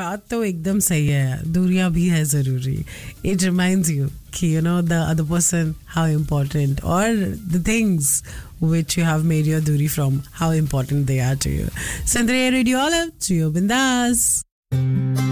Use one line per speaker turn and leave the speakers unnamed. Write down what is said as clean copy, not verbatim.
बात तो एकदम सही है, दूरियां भी है जरूरी. It reminds you कि the other person, how important, or the things which you have made your दूरी from, how important they are to you. Sundre Radio Olive, Jiyo Bindas.